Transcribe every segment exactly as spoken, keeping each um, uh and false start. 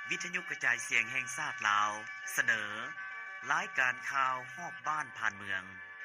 วิทยุกระจายเสียงแห่งชาติลาวเสนอรายการข่าวฮอบบ้านผ่านเมือง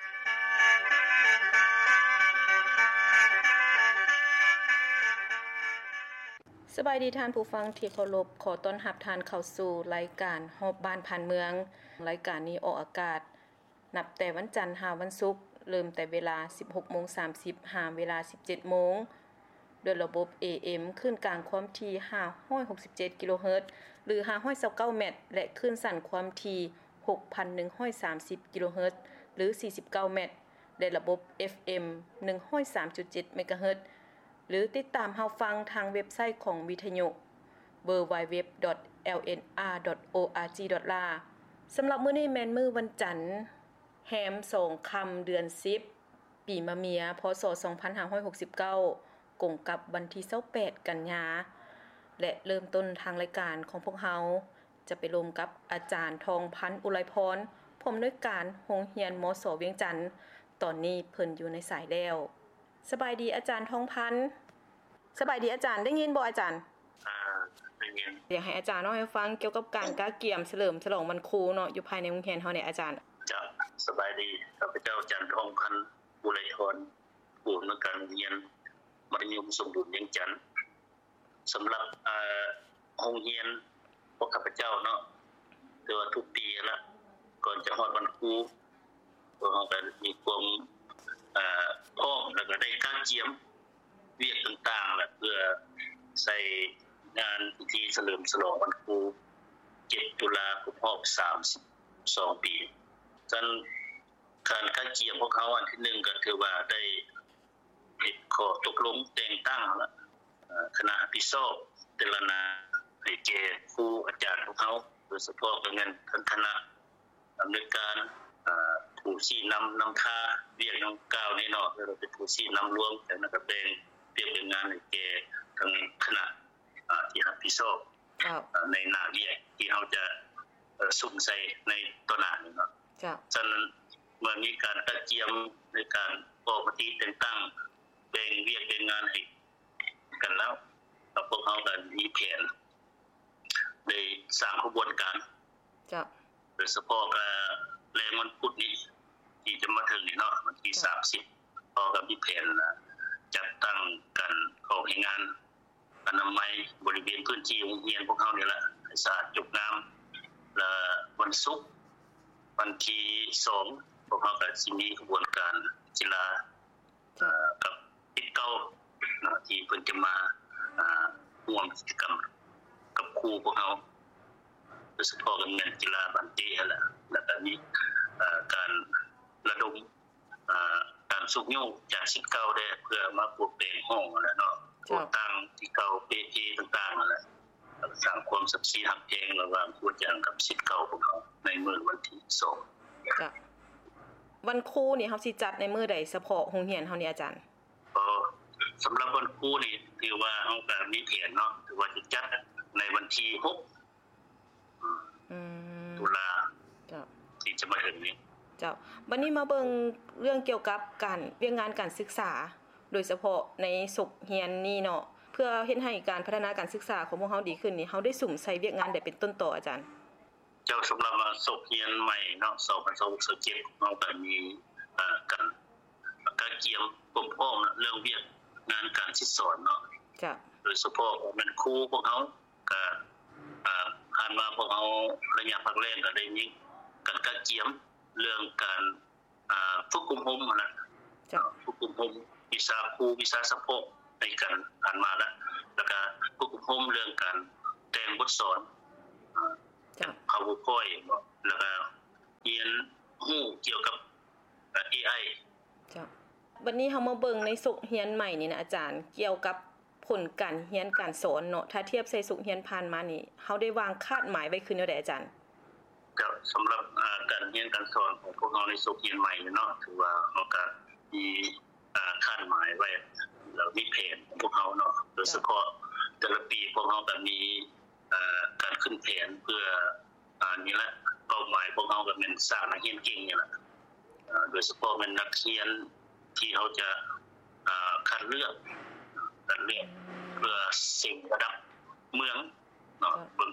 สบายดีท่านผู้ฟังที่เคารพขอต้อนรับท่านเข้าสู่รายการฮอบบ้านผ่านเมืองรายการนี้ออกอากาศนับแต่วันจันทร์หาวันศุกร์เริ่มแต่เวลา สิบหกโมงสามสิบ หาเวลา สิบเจ็ดโมงด้วยระบบ เอ เอ็ม คลื่นกลางความถี่ห้าร้อยหกสิบเจ็ดกิโลเฮิรตซ์หรือห้าร้อยยี่สิบเก้าเมตรและคลื่นสั้นความถี่ หกพันหนึ่งร้อยสามสิบกิโลเฮิรตซ์หรือสี่สิบเก้าเมตรและระบบ เอฟ เอ็ม หนึ่งร้อยสามจุดเจ็ด เมกะเฮิรตซ์หรือติดตามรับฟังทางเว็บไซต์ของวิทยุ ดับเบิลยู ดับเบิลยู ดับเบิลยู ดอท แอล เอ็น อาร์ ดอท โอ อาร์ จี ดอท เอล เอ สำหรับมื้อนี้แม่นมื้อวันจันทร์แรมสองค่ำเดือนสิบปีมะเมียพศสองพันห้าร้อยหกสิบเก้ากงกับวันที่ยี่สิบแปดกันยาและเริ่มต้นทางรายการของพวกเฮาจะไปรวมกับอาจารย์ทองพันธ์อุไรพรผู้อำนวยการโรงเรียนมส.เวียงจันทน์ตอนนี้เพิ่นอยู่ในสายแล้วสบายดีอาจารย์ทองพันธ์สบายดีอาจารย์ได้ยินบ่อาจารย์อ่าได้ยินอยากให้อาจารย์เล่าให้ฟังเกี่ยวกับการกาเกี่ยมเฉลิมฉลองวันครูเนาะอยู่ภายในโรงเรียนเฮาเนี่ยอาจารย์จ้ะสบายดีข้าพเจ้าอาจารย์ทองพันธ์อุไรพรผู้อำนวยการโรงเรียนมัธยมสมบูรณ์เวียงจันทน์สำหรับเอ่อโรงเรียนพวกข้าพเจ้าเนาะคือว่าทุกปีละก่อนจะฮอดวันครูพวกเฮาก็มีความเอ่อพร้อมแล้วก็ได้การเจียมเวียกต่างๆแหละเพื่อใส่งานพิธีเฉลิมฉลองวันครูเจ็ดตุลาคมรอบสามสิบสองปีกันการการเจียมพวกเขาอันที่หนึ่งก็ถือว่าได้ขอตกลงแต่งตั้งแล้วคณะพิโซแต่ละนาให้แก่ครูอาจารย์ของเขาโดยเฉพาะกับเงินคณะอำนวยการผู้ชี้นำนำทาเรียกน้องก้าวนี่เนาะเราเป็นผู้ชี้นำรวมแต่นั้นก็เป็นเรียกเป็นงานให้แก่ทางคณะที่รับผิดชอบในหน้าเรียกที่เขาจะสุ่มใส่ในตัวหน้านี่เนาะฉะนั้นเมื่อมีการตัดเจียมในการออกปฏิแต่งตั้งแบ่งเรียกเป็นงานให้กันแล้วพวกเขาก็มีแผนได้สร้างกระบวนการจ้ะโดยเฉพาะกับแรงวันพุธนี้ที่จะมาถึงนี่เนาะวันที่สามสิบพอกับมีแผนนะจัดตั้งกันออกให้งานอนามัยบริเวณพื้นที่โรงเรียนพวกเขานี่แหละให้สะอาดจุกน้ำและวันศุกร์วันที่สองพวกเขาก็สิมีกระบวนการกีฬากับติดเก้าที่เพิ่นจะมาร่วมกิจกรรมกับครูพวกเขาโดยเฉพาะกับงานกีฬาบันเต้แหละแล้วก็มีการระดมการสุกโยกจากสิบเก้าได้เพื่อมาปลูกเป็นห้องแล้วเนาะพวกตั้งที่เก่าเปเอต่างๆนั่นแหละสร้างความสัมพันธ์หักแพงระหว่างครูอาจารย์กับศิษย์เก่าพวกเขาในมื้อวันที่สองจ้ะวันครูนี่เฮาสิจัดในมื้อใดเฉพาะโรงเรียนเฮานี่อาจารย์ก็สำหรับวันครูนี่ถือว่าเฮาก็มีแผนเนาะถือว่าจะจัดในวันที่หกอืมตุลาจ้ะที่จะมาถึงนี้เจ้าบัดนี้มาเบิ่งเรื่องเกี่ยวกับการเรียนงานการศึกษาโดยเฉพาะในศุกร์เรียนนี่เนาะเพื่อเฮ็ดให้การพัฒนาการศึกษาของพวกเฮาดีขึ้นนี่เฮาได้สุ่มใส่เวียกงานได้เป็นต้นต่ออาจารย์เจ้าสำหรับศุกร์เรียนใหม่เนาะสองพันยี่สิบเจ็ดเฮาก็มีเอ่อการการเกี่ยวกับพร้อมเรื่องเวียกงานการศึกษาเนาะจ้ะโดยเฉพาะเป็นครูพวกเฮาก็เอ่อผ่านมาพวกเฮาระยะพักแรกก็ได้มีการการเกี่ยวเรื่องการอ่าฝึกอบรมนะจ้ะฝึกอบรมวิชาครูวิชาเฉพาะในการผ่านมาแล้วแล้วก็ฝึกอบรมเรื่องการแต่งบทสอนจ้ะ PowerPoint บ่แล้วก็เรียนรู้เกี่ยวกับ เอ ไอจ้ะวันนี้เฮามาเบิ่งในศุกร์เรียนใหม่นี่นะอาจารย์เกี่ยวกับผลการเรียนการสอนเนาะถ้าเทียบใส่ศุกร์เรียนผ่านมานี่เฮาได้วางคาดหมายไว้คือแนวใดอาจารย์ก็สำหรับอ่าการเรียนการสอนของพวกเราในศุกร์เรียนใหม่เนาะถือว่าเฮาก็มีอ่าคาดหมายไว้แล้วมีแผนของพวกเฮาเนาะโดยเฉพาะแต่ละปีพวกเฮาก็มีอ่าการขึ้นแผนเพื่ออ่านี่แหละเป้าหมายพวกเฮาก็เป็นสร้างนักเรียนเก่งนี่แหละอ่าโดยเฉพาะเป็นนักเรียนที่เขาจะอ่าคัดเลือกคัดเลือกเพื่อสิ่งระดับเมืองเนาะเบื้องต้นเนาะ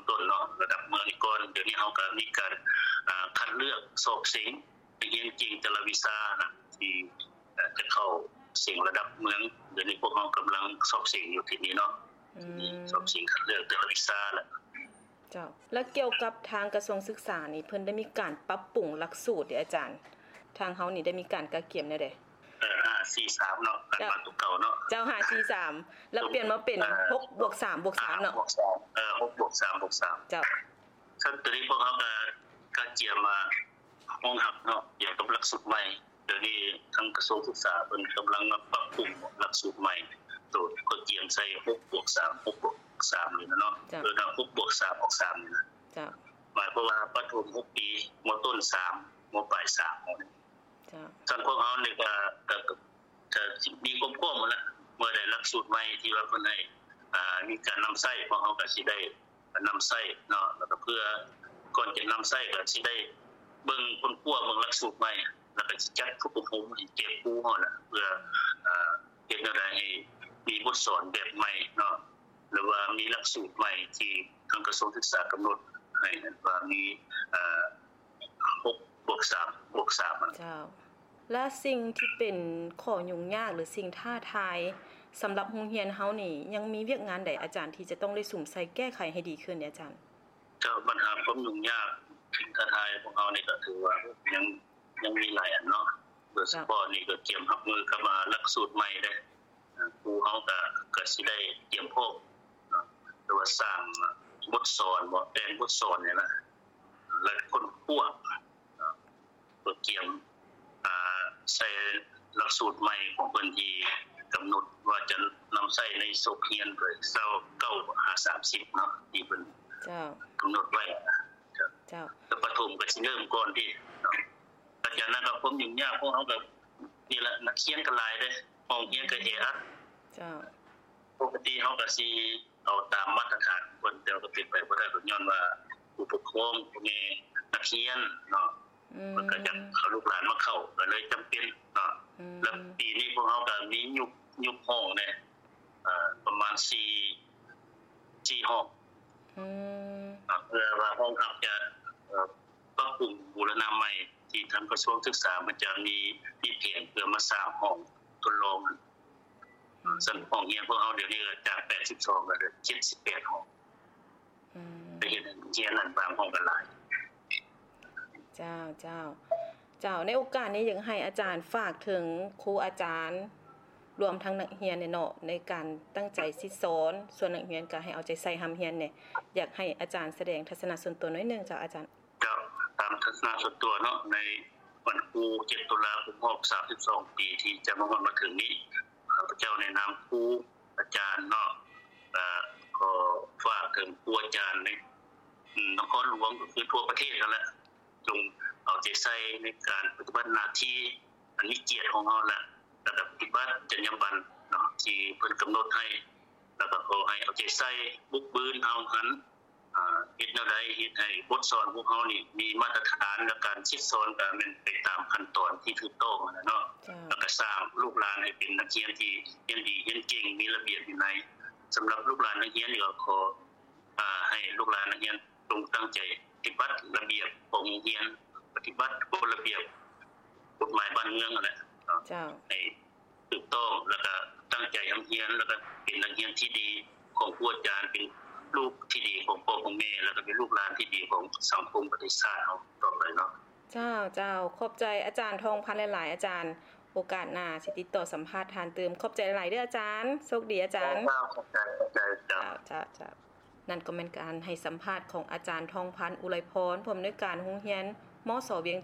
ระดับเมืองนี่ก่อนเดี๋ยวนี้เฮาก็มีการอ่าคัดเลือกสอบสิ่งไปเรียนจริงแต่ละวิชานะที่จะเข้าสิ่งระดับเมืองเดี๋ยวนี้พวกเฮากำลังสอบสิ่งอยู่ที่นี่เนาะอืมสอบสิ่งคัดเลือกแต่ละวิชาล่ะเจ้าแล้วเกี่ยวกับทางกระทรวงศึกษานี่เพิ่นได้มีการปรับปรุงหลักสูตรเด้อาจารย์ทางเฮานี่ได้มีการกะเกียมแน่เด้เออห้า สี่ สามเนาะกันมาตุเก่าเนาะเจ้าห้า สี่ สามแล้วเปลี่ยนมาเป็น หกบวกสามบวกสามเนาะเออ หกบวกสามบวกสามเจ้าซึ่งตอนนี้พวกเฮาก็กะเกียมมาห้องหับเนาะเกี่ยวกับหลักสูตรใหม่เดี๋ยวนี้ทางกระทรวงศึกษาเพิ่นกำลังมาปรับปรุงหลักสูตรใหม่ตัวก็เกียมใส่ หกบวกสาม หกบวกสามนี่นะเนาะเออ หกบวกสามบวกสามนี่นะจ้ะหมายความว่าประถมหกปีมต้นสามมปลายสามจ้ะท่านพวกเฮานี่ก็ก็จะมีความพร้อมหมดแล้วเมื่อได้หลักสูตรใหม่ที่ว่าเพิ่นให้อ่ามีการนำใช้พวกเฮาก็สิได้นำใช้เนาะแล้วก็เพื่อก่อนจะนำใช้ก็สิได้เบิ่งคนคั่วเบิ่งหลักสูตรใหม่แล้วก็สิจัดผู้อบรมให้เก็บผู้เฮาน่ะเพื่ออ่าเฮ็ดได้ให้มีบทสอนแบบใหม่เนาะหรือว่ามีหลักสูตรใหม่ที่ทางกระทรวงศึกษากำหนดให้ว่ามีเอ่อ หกบวกสามบวกสามเจ้าและสิ่งที่เป็นข้อยุ่งยากหรือสิ่งท้าทายสำหรับโรงเรียนเฮานี่ยังมีเวียกงานใดอาจารย์ที่จะต้องได้สุ่มใส่แก้ไขให้ดีขึ้นเนี่ยอาจารย์เจ้าปัญหาความยุ่งยากสิ่งท้าทายของเฮานี่ก็ถือว่ายังยังมีหลายอันเนาะโดยเฉพาะนี่ก็เตรียมรับมือกับหลักสูตรใหม่ได้ครูเฮาก็ก็สิได้เตรียมพร้อมเนาะหรือว่าสร้างบทสอนบ่แต่งบทสอนนี่ล่ะและคนคั่วตัวเตรียมอ่าใช้หลักสูตรใหม่ของเพิ่นที่กำหนดว่าจะนำใช้ในโรงเรียนโดยเก้า เก้า ห้า สามสิบเนาะที่เพิ่นเจ้ากำหนดไว้เจ้าแต่ประถมก็สิเริ่มก่อนที่อาจารย์นั้นก็ผมยุ่งยากพวกเฮาก็นี่ล่ะนักเรียนก็หลายเด้ห้องเรียนก็เออัดเจ้าปกติเฮาก็สิเอาตามมาตรฐานเพิ่นแต่ก็เป็นไปบ่ได้ก็ย้อนว่าผู้ปกครองผู้มีนักเรียนเนาะมันก็จะเอาลูกหลานมาเข้าก็เลยจำเป็นเนาะแล้วปีนี้พวกเฮาก็มียุคยุคห้องเนี่ยอ่าประมาณสี่ สี่ห้องอืมเพื่อว่าห้องหับจะเอ่อปรับปรุงบูรณะใหม่ที่ทางกระทรวงศึกษามันจะมีมีแผนเพื่อมาสร้างห้องทดลองซึ่งห้องเรียนพวกเฮาเดี๋ยวนี้จากแปดสิบสองก็เหลือเจ็ดสิบแปดห้องอืมไปเฮ็ดเรียนนั้นบางห้องก็หลายเจ้าเจ้าเจ้าในโอกาสนี้อยากให้อาจารย์ฝากถึงครูอาจารย์รวมทั้งนักเรียนเนี่ยเนาะในการตั้งใจสิสอนส่วนนักเรียนก็ให้เอาใจใส่ร่ำเรียนเนี่ยอยากให้อาจารย์แสดงทัศนคติส่วนตัวน้อยนึงเจ้าอาจารย์เจ้าตามทัศนคติส่วนตัวเนาะในวันครูเจ็ดตุลาคมครบสามสิบสองปีที่จะมามาถึงนี้ข้าพเจ้าในนามครูอาจารย์เนาะเอ่อขอฝากถึงครูอาจารย์ในนครหลวงก็คือทั่วประเทศนั่นแหละจงเอาใจใส่ในการปฏิบัติหน้าที่อันมีเกียรติของเฮาแหละแล้วก็ปฏิบัติจรรยาบรรณเนาะที่เพิ่นกำหนดให้แล้วก็ขอให้เอาใจใส่บุกบืนเอาหันอ่าเฮ็ดแนวใดเฮ็ดให้บทสอนพวกเฮานี่มีมาตรฐานในการคิดสอนก็แม่นไปตามขั้นตอนที่ถูกต้องนะเนาะแล้วก็สร้างลูกหลานให้เป็นนักเรียนที่เรียนดีเรียนเก่งมีระเบียบวินัยสำหรับลูกหลานนักเรียนนี่ก็ขออ่าให้ลูกหลานนักเรียนจงตั้งใจปฏิบัติระเบียบของโรงเรียนปฏิบัติกฎระเบียบกฎหมายบ้านเมืองนั่นแหละเจ้าให้ถูกต้องแล้วก็ตั้งใจทำเรียนแล้วก็เป็นนักเรียนที่ดีของครูอาจารย์เป็นลูกที่ดีของพ่อของแม่แล้วก็เป็นลูกหลานที่ดีของสังคมประเทศชาติเฮาต่อไปเนาะเจ้าเจ้าขอบใจอาจารย์ทองพันธุ์หลายๆอาจารย์โอกาสหน้าสิติดต่อสัมภาษณ์ทานเติมขอบใจหลายๆเด้ออาจารย์โชคดีอาจารย์ขอบใจขอบใจเจ้าเจ้านั่นก็เป็นการให้สัมภาษณ์ของอาจารย์ทองพันธุ์อุไรพรผู้อำนวยการโรงเรียนมส.เวียง